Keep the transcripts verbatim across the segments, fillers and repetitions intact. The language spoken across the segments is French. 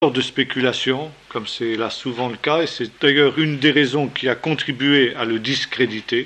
de spéculation, comme c'est là souvent le cas, et c'est d'ailleurs une des raisons qui a contribué à le discréditer.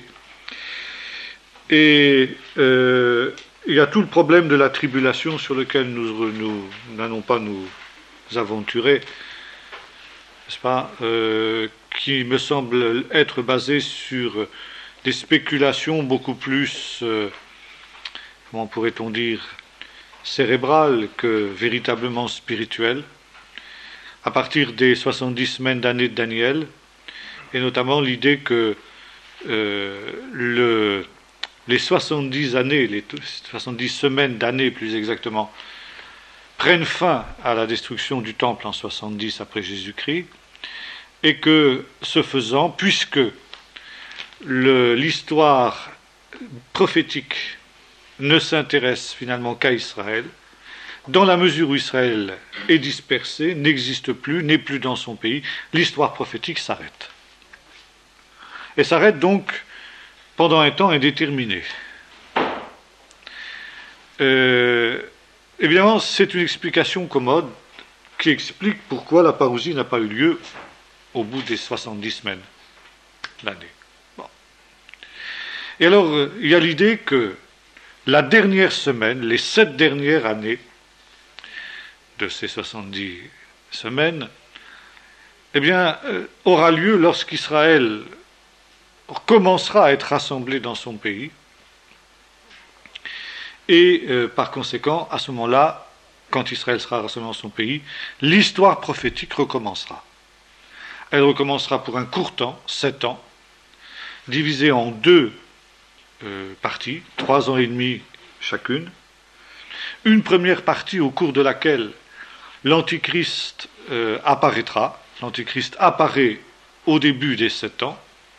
Et euh, il y a tout le problème de la tribulation sur lequel nous, nous n'allons pas nous aventurer, n'est-ce pas, euh, qui me semble être basé sur des spéculations beaucoup plus, euh, comment pourrait-on dire, cérébrales que véritablement spirituelles, à partir des soixante-dix semaines d'année de Daniel, et notamment l'idée que euh, le, les soixante-dix années, les soixante-dix semaines d'année plus exactement, prennent fin à la destruction du temple en soixante-dix après Jésus-Christ, et que, ce faisant, puisque le, l'histoire prophétique ne s'intéresse finalement qu'à Israël, dans la mesure où Israël est dispersé, n'existe plus, n'est plus dans son pays, l'histoire prophétique s'arrête. Et s'arrête donc pendant un temps indéterminé. Euh, évidemment, c'est une explication commode qui explique pourquoi la parousie n'a pas eu lieu au bout des soixante-dix semaines d'année. Bon. Et alors, il y a l'idée que la dernière semaine, les sept dernières années de ces soixante-dix semaines, eh bien, euh, aura lieu lorsqu'Israël commencera à être rassemblé dans son pays, et euh, par conséquent, à ce moment-là, quand Israël sera rassemblé dans son pays, l'histoire prophétique recommencera. Elle recommencera pour un court temps, sept ans, divisée en deux euh, parties, trois ans et demi chacune. Une première partie au cours de laquelle l'Antichrist euh, apparaîtra. L'Antichrist apparaît au début des sept ans.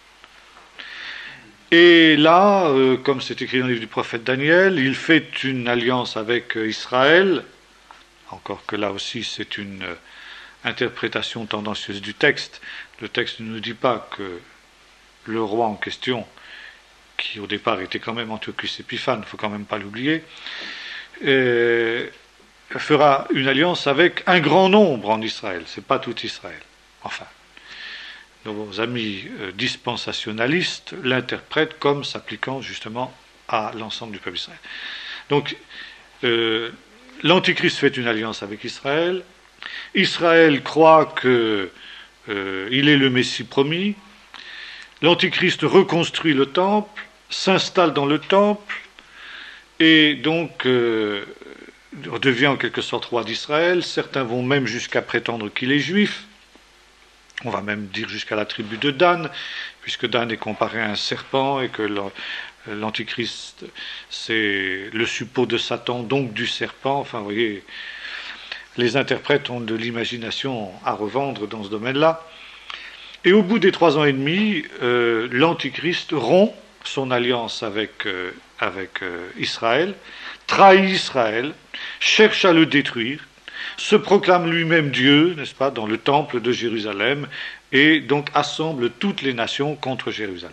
Et là, euh, comme c'est écrit dans le livre du prophète Daniel, il fait une alliance avec euh, Israël, encore que là aussi c'est une euh, interprétation tendancieuse du texte. Le texte ne nous dit pas que le roi en question, qui au départ était quand même Antiochus Épiphane, il ne faut quand même pas l'oublier, euh, fera une alliance avec un grand nombre en Israël, ce n'est pas tout Israël. Enfin, nos amis euh, dispensationalistes l'interprètent comme s'appliquant justement à l'ensemble du peuple d'Israël. Donc, euh, l'Antichrist fait une alliance avec Israël, Israël croit qu'il euh, est le Messie promis, l'Antichrist reconstruit le temple, s'installe dans le temple, et donc euh, devient en quelque sorte roi d'Israël. Certains vont même jusqu'à prétendre qu'il est juif. On va même dire jusqu'à la tribu de Dan, puisque Dan est comparé à un serpent et que l'Antichrist, c'est le suppôt de Satan, donc du serpent. Enfin, vous voyez, les interprètes ont de l'imagination à revendre dans ce domaine-là. Et au bout des trois ans et demi, euh, l'Antichrist rompt son alliance avec, euh, avec euh, Israël, trahit Israël, cherche à le détruire, se proclame lui-même Dieu, n'est-ce pas, dans le temple de Jérusalem, et donc assemble toutes les nations contre Jérusalem.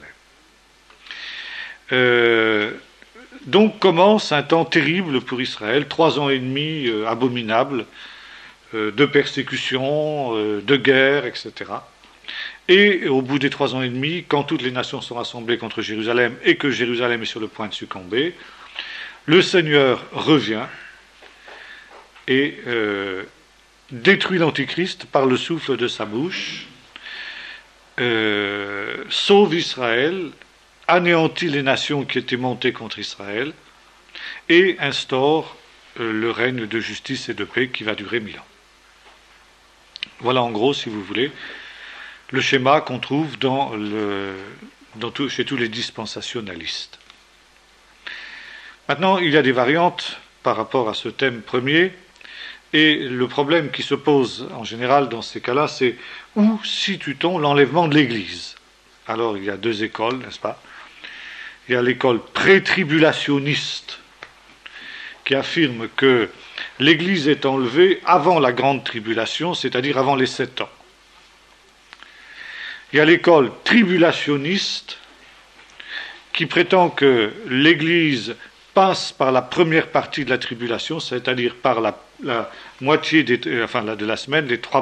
Euh, donc commence un temps terrible pour Israël, trois ans et demi euh, abominables, euh, de persécution, euh, de guerre, et cetera. Et au bout des trois ans et demi, quand toutes les nations sont rassemblées contre Jérusalem et que Jérusalem est sur le point de succomber, le Seigneur revient et euh, détruit l'Antichrist par le souffle de sa bouche, euh, sauve Israël, anéantit les nations qui étaient montées contre Israël et instaure euh, le règne de justice et de paix qui va durer mille ans. Voilà en gros, si vous voulez, le schéma qu'on trouve dans le, dans tout, chez tous les dispensationalistes. Maintenant, il y a des variantes par rapport à ce thème premier, et le problème qui se pose en général dans ces cas-là, c'est où situe-t-on l'enlèvement de l'Église? Alors, il y a deux écoles, n'est-ce pas? Il y a l'école pré-tribulationniste, qui affirme que l'Église est enlevée avant la grande tribulation, c'est-à-dire avant les sept ans. Il y a l'école tribulationniste qui prétend que l'Église passe par la première partie de la tribulation, c'est-à-dire par la, la moitié des, enfin, de la semaine, les trois